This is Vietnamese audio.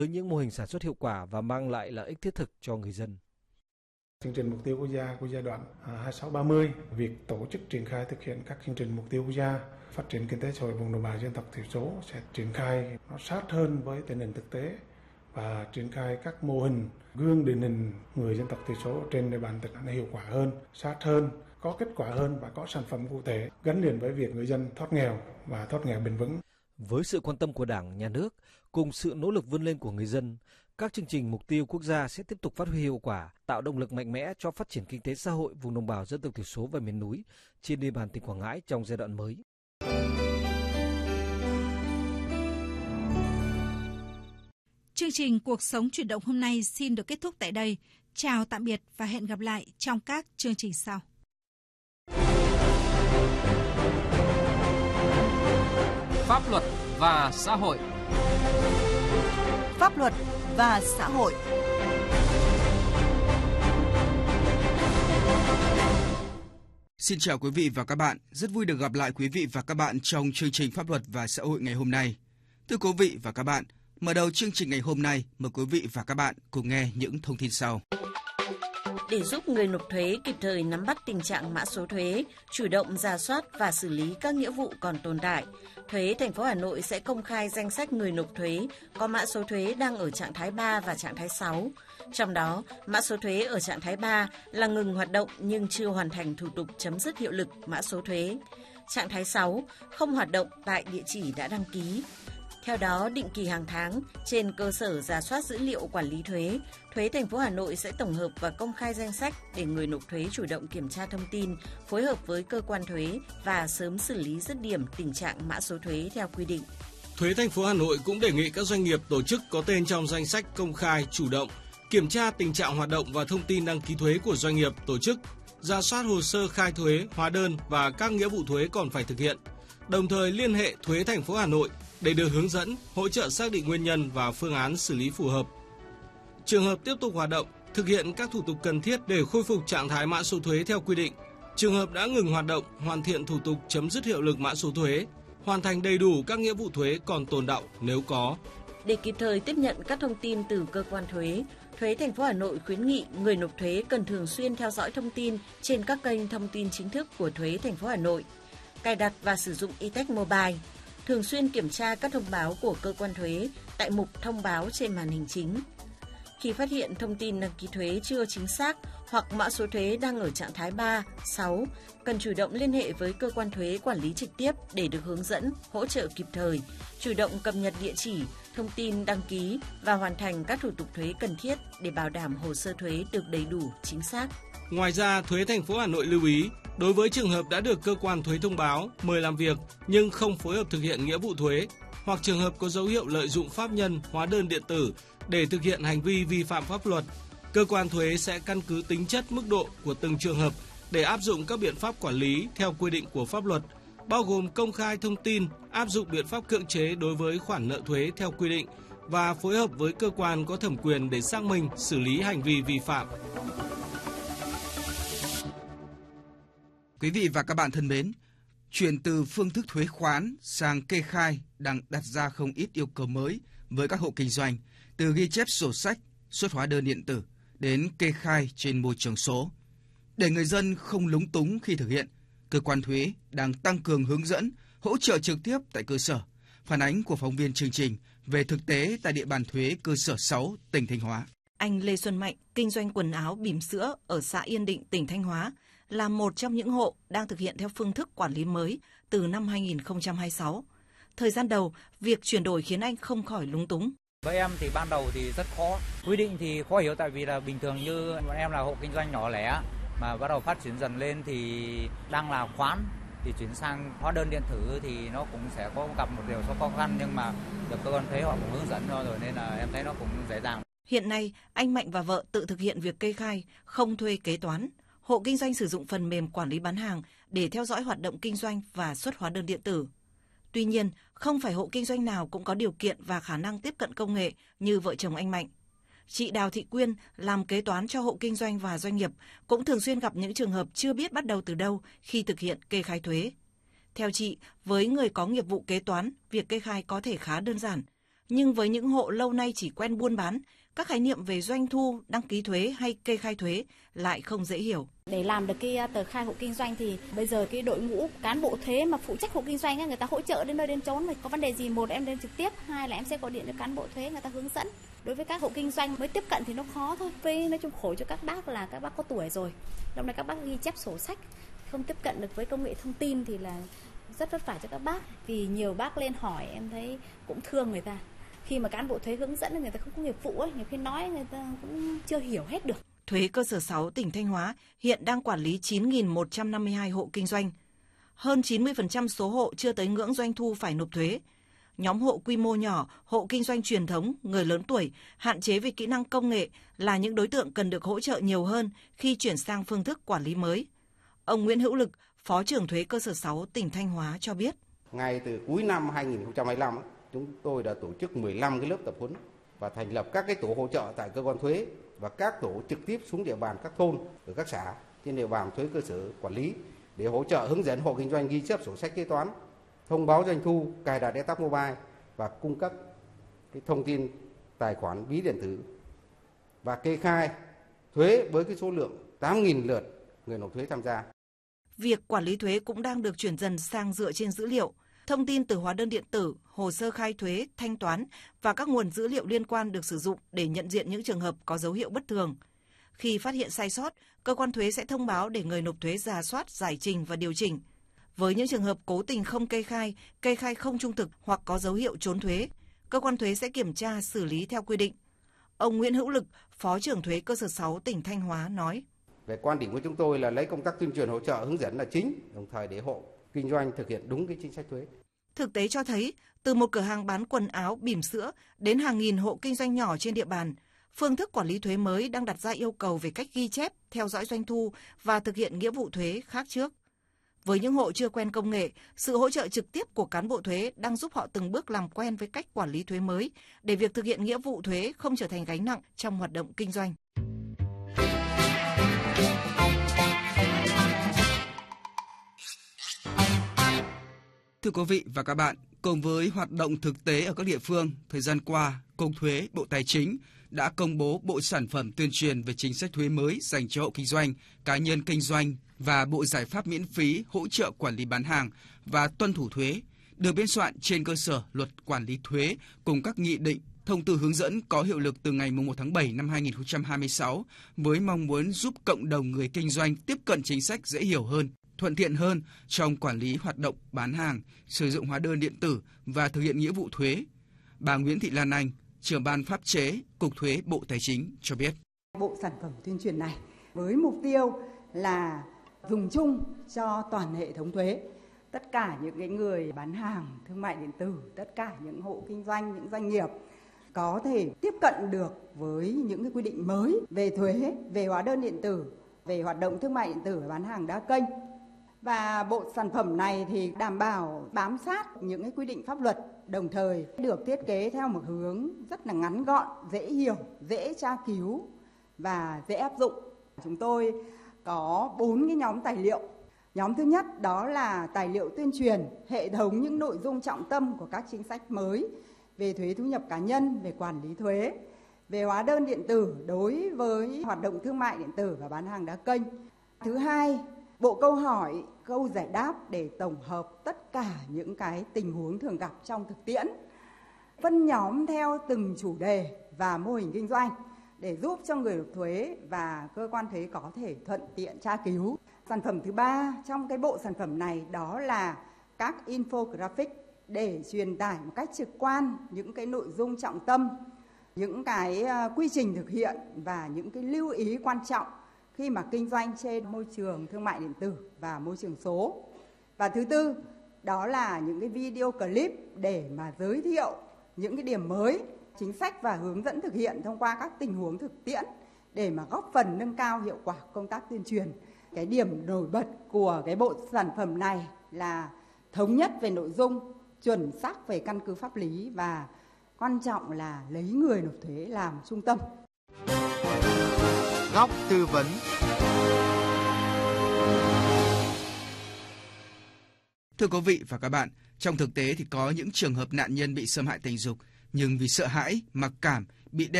với những mô hình sản xuất hiệu quả và mang lại lợi ích thiết thực cho người dân. Chương trình mục tiêu quốc gia của giai đoạn 26-30, việc tổ chức triển khai thực hiện các chương trình mục tiêu quốc gia phát triển kinh tế xã hội vùng đồng bào dân tộc thiểu số sẽ triển khai nó sát hơn với tình hình thực tế và triển khai các mô hình gương điển hình người dân tộc thiểu số trên địa bàn tỉnh nó hiệu quả hơn, sát hơn, có kết quả hơn và có sản phẩm cụ thể gắn liền với việc người dân thoát nghèo và thoát nghèo bền vững. Với sự quan tâm của Đảng, Nhà nước cùng sự nỗ lực vươn lên của người dân, các chương trình mục tiêu quốc gia sẽ tiếp tục phát huy hiệu quả, tạo động lực mạnh mẽ cho phát triển kinh tế xã hội vùng đồng bào dân tộc thiểu số và miền núi trên địa bàn tỉnh Quảng Ngãi trong giai đoạn mới. Chương trình Cuộc sống chuyển động hôm nay xin được kết thúc tại đây. Chào tạm biệt và hẹn gặp lại trong các chương trình sau. Pháp luật và xã hội. Pháp luật và xã hội. Xin chào quý vị và các bạn, rất vui được gặp lại quý vị và các bạn trong chương trình Pháp luật và xã hội ngày hôm nay. Thưa quý vị và các bạn, mở đầu chương trình ngày hôm nay, mời quý vị và các bạn cùng nghe những thông tin sau. Để giúp người nộp thuế kịp thời nắm bắt tình trạng mã số thuế, chủ động rà soát và xử lý các nghĩa vụ còn tồn tại, Thuế thành phố Hà Nội sẽ công khai danh sách người nộp thuế có mã số thuế đang ở trạng thái 3 và trạng thái 6. Trong đó, mã số thuế ở trạng thái 3 là ngừng hoạt động nhưng chưa hoàn thành thủ tục chấm dứt hiệu lực mã số thuế. Trạng thái 6 không hoạt động tại địa chỉ đã đăng ký. Theo đó, định kỳ hàng tháng, trên cơ sở rà soát dữ liệu quản lý thuế, Thuế thành phố Hà Nội sẽ tổng hợp và công khai danh sách để người nộp thuế chủ động kiểm tra thông tin, phối hợp với cơ quan thuế và sớm xử lý dứt điểm tình trạng mã số thuế theo quy định. Thuế thành phố Hà Nội cũng đề nghị các doanh nghiệp tổ chức có tên trong danh sách công khai, chủ động, kiểm tra tình trạng hoạt động và thông tin đăng ký thuế của doanh nghiệp, tổ chức, rà soát hồ sơ khai thuế, hóa đơn và các nghĩa vụ thuế còn phải thực hiện, đồng thời liên hệ Thuế thành phố Hà Nội để được hướng dẫn, hỗ trợ xác định nguyên nhân và phương án xử lý phù hợp. Trường hợp tiếp tục hoạt động, thực hiện các thủ tục cần thiết để khôi phục trạng thái mã số thuế theo quy định. Trường hợp đã ngừng hoạt động, hoàn thiện thủ tục chấm dứt hiệu lực mã số thuế, hoàn thành đầy đủ các nghĩa vụ thuế còn tồn đọng nếu có. Để kịp thời tiếp nhận các thông tin từ cơ quan thuế, Thuế thành phố Hà Nội khuyến nghị người nộp thuế cần thường xuyên theo dõi thông tin trên các kênh thông tin chính thức của Thuế thành phố Hà Nội, cài đặt và sử dụng eTech Mobile, thường xuyên kiểm tra các thông báo của cơ quan thuế tại mục thông báo trên màn hình chính. Khi phát hiện thông tin đăng ký thuế chưa chính xác hoặc mã số thuế đang ở trạng thái 3, 6, cần chủ động liên hệ với cơ quan thuế quản lý trực tiếp để được hướng dẫn, hỗ trợ kịp thời, chủ động cập nhật địa chỉ, thông tin đăng ký và hoàn thành các thủ tục thuế cần thiết để bảo đảm hồ sơ thuế được đầy đủ, chính xác. Ngoài ra, Thuế thành phố Hà Nội lưu ý, đối với trường hợp đã được cơ quan thuế thông báo, mời làm việc nhưng không phối hợp thực hiện nghĩa vụ thuế, hoặc trường hợp có dấu hiệu lợi dụng pháp nhân, hóa đơn điện tử để thực hiện hành vi vi phạm pháp luật, cơ quan thuế sẽ căn cứ tính chất mức độ của từng trường hợp để áp dụng các biện pháp quản lý theo quy định của pháp luật, bao gồm công khai thông tin, áp dụng biện pháp cưỡng chế đối với khoản nợ thuế theo quy định và phối hợp với cơ quan có thẩm quyền để xác minh, xử lý hành vi vi phạm. Quý vị và các bạn thân mến, chuyển từ phương thức thuế khoán sang kê khai đang đặt ra không ít yêu cầu mới với các hộ kinh doanh, từ ghi chép sổ sách, xuất hóa đơn điện tử đến kê khai trên môi trường số. Để người dân không lúng túng khi thực hiện, cơ quan thuế đang tăng cường hướng dẫn, hỗ trợ trực tiếp tại cơ sở. Phản ánh của phóng viên chương trình về thực tế tại địa bàn thuế cơ sở 6, tỉnh Thanh Hóa. Anh Lê Xuân Mạnh, kinh doanh quần áo bỉm sữa ở xã Yên Định, tỉnh Thanh Hóa, là một trong những hộ đang thực hiện theo phương thức quản lý mới từ năm 2026. Thời gian đầu, việc chuyển đổi khiến anh không khỏi lúng túng. Với em thì ban đầu thì rất khó. Quy định thì khó hiểu tại vì là bình thường như bọn em là hộ kinh doanh nhỏ lẻ mà bắt đầu phát triển dần lên thì đang là khoán thì chuyển sang hóa đơn điện tử thì nó cũng sẽ có gặp một điều số khó khăn, nhưng mà được cơ quan thuế họ cũng hướng dẫn rồi nên là em thấy nó cũng dễ dàng. Hiện nay, anh Mạnh và vợ tự thực hiện việc kê khai, không thuê kế toán. Hộ kinh doanh sử dụng phần mềm quản lý bán hàng để theo dõi hoạt động kinh doanh và xuất hóa đơn điện tử. Tuy nhiên, không phải hộ kinh doanh nào cũng có điều kiện và khả năng tiếp cận công nghệ như vợ chồng anh Mạnh. Chị Đào Thị Quyên làm kế toán cho hộ kinh doanh và doanh nghiệp cũng thường xuyên gặp những trường hợp chưa biết bắt đầu từ đâu khi thực hiện kê khai thuế. Theo chị, với người có nghiệp vụ kế toán, việc kê khai có thể khá đơn giản. Nhưng với những hộ lâu nay chỉ quen buôn bán, các khái niệm về doanh thu, đăng ký thuế hay kê khai thuế lại không dễ hiểu. Để làm được cái tờ khai hộ kinh doanh thì bây giờ cái đội ngũ cán bộ thuế mà phụ trách hộ kinh doanh ấy, người ta hỗ trợ đến nơi đến chốn, mà có vấn đề gì một em đến trực tiếp, hai là em sẽ gọi điện cho cán bộ thuế người ta hướng dẫn. Đối với các hộ kinh doanh mới tiếp cận thì nó khó thôi. Với nói chung khổ cho các bác là các bác có tuổi rồi. Lúc này các bác ghi chép sổ sách không tiếp cận được với công nghệ thông tin thì là rất vất vả cho các bác. Vì nhiều bác lên hỏi em thấy cũng thương người ta. Khi mà cán bộ thuế hướng dẫn người ta không có nghiệp vụ ấy, nhiều khi nói người ta cũng chưa hiểu hết được. Thuế cơ sở 6 tỉnh Thanh Hóa hiện đang quản lý 9.152 hộ kinh doanh. Hơn 90% số hộ chưa tới ngưỡng doanh thu phải nộp thuế. Nhóm hộ quy mô nhỏ, hộ kinh doanh truyền thống, người lớn tuổi, hạn chế về kỹ năng công nghệ là những đối tượng cần được hỗ trợ nhiều hơn khi chuyển sang phương thức quản lý mới. Ông Nguyễn Hữu Lực, Phó trưởng Thuế cơ sở 6 tỉnh Thanh Hóa cho biết. Ngay từ cuối năm 2025, chúng tôi đã tổ chức 15 cái lớp tập huấn và thành lập các cái tổ hỗ trợ tại cơ quan thuế và các tổ trực tiếp xuống địa bàn các thôn ở các xã trên địa bàn thuế cơ sở quản lý để hỗ trợ hướng dẫn hộ kinh doanh ghi chép sổ sách kế toán, thông báo doanh thu, cài đặt e-tac mobile và cung cấp cái thông tin tài khoản ví điện tử và kê khai thuế với cái số lượng 8.000 lượt người nộp thuế tham gia. Việc quản lý thuế cũng đang được chuyển dần sang dựa trên dữ liệu. Thông tin từ hóa đơn điện tử, hồ sơ khai thuế, thanh toán và các nguồn dữ liệu liên quan được sử dụng để nhận diện những trường hợp có dấu hiệu bất thường. Khi phát hiện sai sót, cơ quan thuế sẽ thông báo để người nộp thuế rà soát, giải trình và điều chỉnh. Với những trường hợp cố tình không kê khai không trung thực hoặc có dấu hiệu trốn thuế, cơ quan thuế sẽ kiểm tra, xử lý theo quy định. Ông Nguyễn Hữu Lực, Phó trưởng Thuế cơ sở 6 tỉnh Thanh Hóa nói. Về quan điểm của chúng tôi là lấy công tác tuyên truyền hỗ trợ hướng dẫn là chính, đồng thời để hộ kinh doanh thực hiện đúng cái chính sách thuế. Thực tế cho thấy, từ một cửa hàng bán quần áo, bỉm sữa đến hàng nghìn hộ kinh doanh nhỏ trên địa bàn, phương thức quản lý thuế mới đang đặt ra yêu cầu về cách ghi chép, theo dõi doanh thu và thực hiện nghĩa vụ thuế khác trước. Với những hộ chưa quen công nghệ, sự hỗ trợ trực tiếp của cán bộ thuế đang giúp họ từng bước làm quen với cách quản lý thuế mới để việc thực hiện nghĩa vụ thuế không trở thành gánh nặng trong hoạt động kinh doanh. Thưa quý vị và các bạn, cùng với hoạt động thực tế ở các địa phương, thời gian qua, Cục Thuế, Bộ Tài chính đã công bố bộ sản phẩm tuyên truyền về chính sách thuế mới dành cho hộ kinh doanh, cá nhân kinh doanh và bộ giải pháp miễn phí hỗ trợ quản lý bán hàng và tuân thủ thuế, được biên soạn trên cơ sở Luật Quản lý thuế cùng các nghị định, thông tư hướng dẫn có hiệu lực từ ngày 1 tháng 7 năm 2026 với mong muốn giúp cộng đồng người kinh doanh tiếp cận chính sách dễ hiểu hơn, thuận tiện hơn trong quản lý hoạt động bán hàng, sử dụng hóa đơn điện tử và thực hiện nghĩa vụ thuế. Bà Nguyễn Thị Lan Anh, trưởng ban pháp chế, Cục Thuế Bộ Tài chính cho biết. Bộ sản phẩm tuyên truyền này với mục tiêu là dùng chung cho toàn hệ thống thuế. Tất cả những cái người bán hàng, thương mại điện tử, tất cả những hộ kinh doanh, những doanh nghiệp có thể tiếp cận được với những cái quy định mới về thuế, về hóa đơn điện tử, về hoạt động thương mại điện tử và bán hàng đa kênh. Và bộ sản phẩm này thì đảm bảo bám sát những cái quy định pháp luật, đồng thời được thiết kế theo một hướng rất là ngắn gọn, dễ hiểu, dễ tra cứu và dễ áp dụng. Chúng tôi có 4 cái nhóm tài liệu. Nhóm thứ nhất đó là tài liệu tuyên truyền, hệ thống những nội dung trọng tâm của các chính sách mới về thuế thu nhập cá nhân, về quản lý thuế, về hóa đơn điện tử đối với hoạt động thương mại điện tử và bán hàng đa kênh. Thứ hai, bộ câu hỏi, câu giải đáp để tổng hợp tất cả những cái tình huống thường gặp trong thực tiễn. Phân nhóm theo từng chủ đề và mô hình kinh doanh để giúp cho người nộp thuế và cơ quan thuế có thể thuận tiện tra cứu. Sản phẩm thứ ba trong cái bộ sản phẩm này đó là các infographic để truyền tải một cách trực quan những cái nội dung trọng tâm, những cái quy trình thực hiện và những cái lưu ý quan trọng khi mà kinh doanh trên môi trường thương mại điện tử và môi trường số. Và thứ tư, đó là những cái video clip để mà giới thiệu những cái điểm mới, chính sách và hướng dẫn thực hiện thông qua các tình huống thực tiễn để mà góp phần nâng cao hiệu quả công tác tuyên truyền. Cái điểm nổi bật của cái bộ sản phẩm này là thống nhất về nội dung, chuẩn xác về căn cứ pháp lý và quan trọng là lấy người nộp thuế làm trung tâm. Góc tư vấn. Thưa quý vị và các bạn, trong thực tế thì có những trường hợp nạn nhân bị xâm hại tình dục nhưng vì sợ hãi, mặc cảm, bị đe